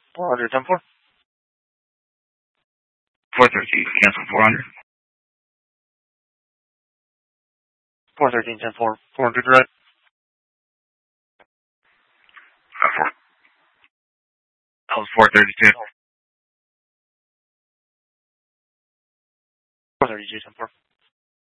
400, 10-4. 413, cancel 400. 413, 10-4. 400 right. 4. That was 432. 432, 10-4.